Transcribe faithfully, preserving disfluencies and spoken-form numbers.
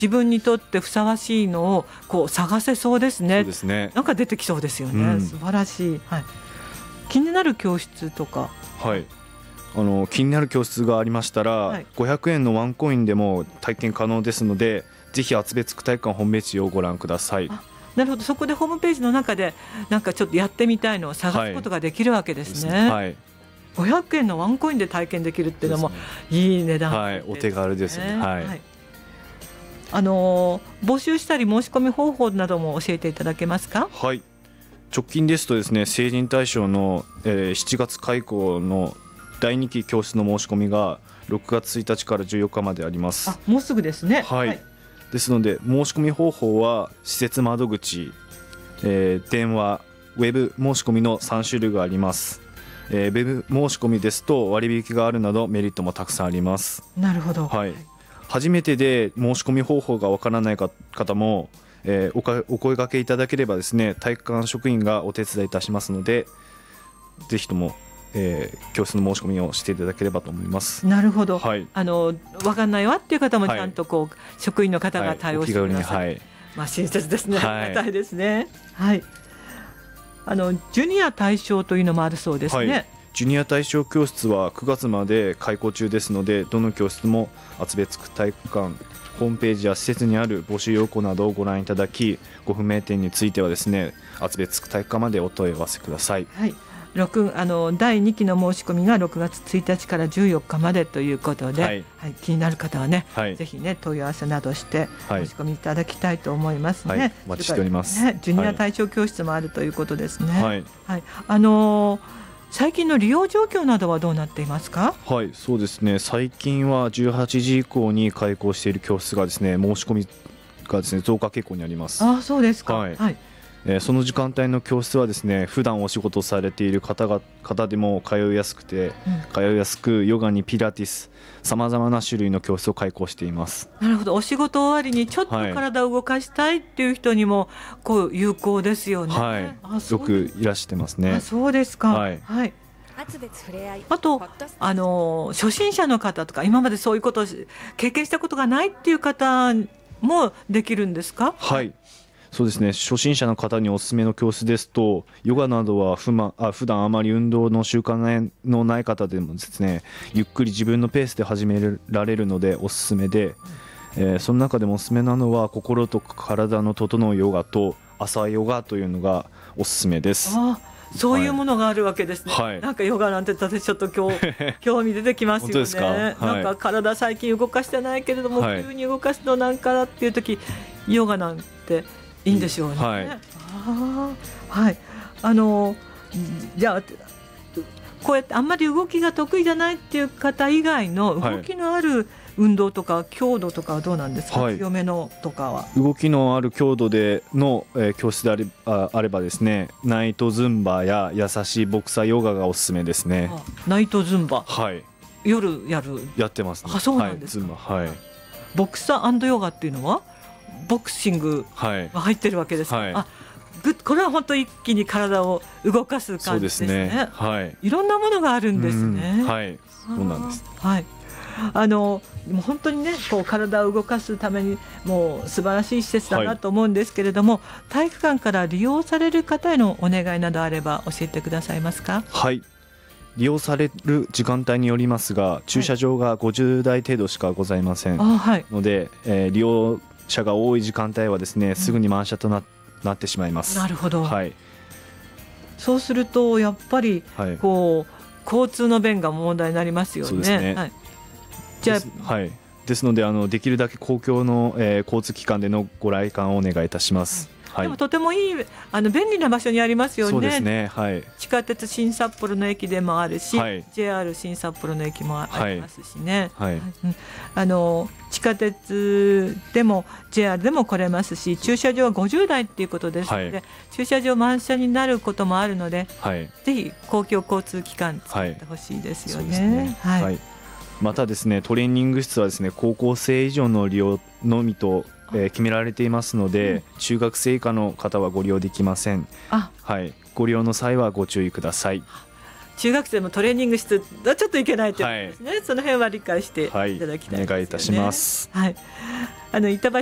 自分にとってふさわしいのをこう探せそうですね。 そうですね。 なんか出てきそうですよね、 うん、 素晴らしい、はい、気になる教室とか、 はい、あの気になる教室がありましたら、はい、ごひゃくえんのワンコインでも体験可能ですので、ぜひ厚別区体育館ホームページをご覧ください。 あ、なるほど。そこでホームページの中でなんかちょっとやってみたいのを探すことができるわけですね。 はい、 ごひゃくえんのワンコインで体験できるっていうのもいい値段、 はい、お手軽ですね。はいはい、 あのー、募集したり申し込み方法なども教えていただけますか。 はい、直近ですとですね、成人対象の、えー、しちがつ開校のだいにき教室の申し込みがろくがつついたちからじゅうよっかまであります。 あ、もうすぐですね。 はい、はい、ですので申し込み方法は施設窓口、えー、電話、ウェブ申し込みのさんしゅるいがあります。えー、ウェブ申し込みですと割引があるなどメリットもたくさんあります。 なるほど。 はい、初めてで申し込み方法がわからない方も、えー、おかお声掛けいただければですね、体育館職員がお手伝いいたしますので、ぜひとも、えー、教室の申し込みをしていただければと思います。 なるほど、 はい、 あの分かんないわっていう方もちゃんとこう、はい、職員の方が対応してください、はい、まあ、親切ですね、はい、ありがたいですね。はい、あのジュニア対象というのもあるそうですね。はい、 ジュニア対象教室はくがつまで開校中ですので、どの教室も厚別区体育館ホームページや施設にある募集要項などをご覧いただき、ご不明点についてはですね、厚別区体育館までお問い合わせください。 はい、あのだいにきの申し込みがろくがつついたちからじゅうよっかまでということで、はいはい、気になる方はね、はい、ぜひね問い合わせなどして申し込みいただきたいと思いますね。はい、 お待ちしております。 ね、ジュニア対象教室もあるということですね。はいはい、あのー最近の利用状況などはどうなっていますか。 はい、そうですね、最近はじゅうはちじ以降に開校している教室がですね、申し込みがですね増加傾向にあります。 あ、そうですか。はい、はい、 えー、その時間帯の教室はですね、普段お仕事されている方が方でも通いやすくて、うん、通いやすくヨガにピラティス、さまざまな種類の教室を開講しています。 なるほど。お仕事終わりにちょっと体を動かしたいっていう人にもこう有効ですよね。 はい、あ、よくいらしてますね。 あ、そうですか。はい、はい、あとあの初心者の方とか今までそういうことを経験したことがないっていう方もできるんですか。 はい、そうですね、初心者の方におすすめの教室ですと、ヨガなどはふ、ま、あ普段あまり運動の習慣のない方でもですね、ゆっくり自分のペースで始められるのでおすすめで、えー、その中でもおすすめなのは心と体の整うヨガと朝ヨガというのがおすすめです。 あ、そういうものがあるわけですね。はい、なんかヨガなんて私ちょっと今日興味出てきますよね。 本当ですか。はい、 なんか体最近動かしてないけれども、はい、急に動かすとなんかっていう時ヨガなんていいんでしょうね。はい、あ、はい、あのじゃあこうやってあんまり動きが得意じゃないっていう方以外の動きのある運動とか強度とかはどうなんですか。はい、強めのとかは動きのある強度での、えー、教室であれ、あ、あればですね、ナイトズンバや優しいボクサーヨガがおすすめですね。 あ、ナイトズンバ、 はい、 夜やるやってますね。 あ、そうなんですか。 はい、ズンバ、はい、 ボクサー&ヨガっていうのはボクシングが入ってるわけですか。はい、あ、ぐこれは本当一気に体を動かす感じですね。そうですね。はい、いろんなものがあるんですね。 はい、そうなんです。 はい、あのもう本当にねこう体を動かすためにもう素晴らしい施設だなと思うんですけれども、はい、体育館から利用される方へのお願いなどあれば教えてくださいますか。 はい、利用される時間帯によりますが、駐車場がごじゅうだい程度しかございません、はい、ので、えー、利用者が多い時間帯はですね、すぐに満車と な, なってしまいます。 なるほど、 はい、 そうするとやっぱりこう、はい、交通の便が問題になりますよね。 そうですね。はい、じゃあ、はい、ですのであのできるだけ公共の、えー、交通機関でのご来館をお願いいたします。はい、 でもとてもいいあの便利な場所にありますよね。 そうですね。はい、 地下鉄新札幌の駅でもあるし、はい、ジェイアール 新札幌の駅もありますしね。はいはい、あの地下鉄でも ジェイアール でも来れますし、駐車場はごじゅうだいっていうことですので、はい、駐車場満車になることもあるので、はい、ぜひ公共交通機関使ってほしいですよね。 またですね、トレーニング室はですね、高校生以上の利用のみとえー、決められていますので、うん、中学生以下の方はご利用できません。あ、はい、ご利用の際はご注意ください。 中学生もトレーニング室はちょっといけないということですね。はい、その辺は理解していただきたいですよね。 はい、お願いいたします。 はい、あの板橋